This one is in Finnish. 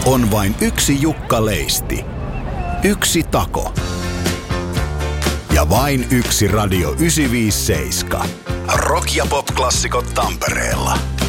On vain yksi Jukka Leisti. Yksi tako. Ja vain yksi Radio 957. Rock- ja pop-klassikot Tampereella.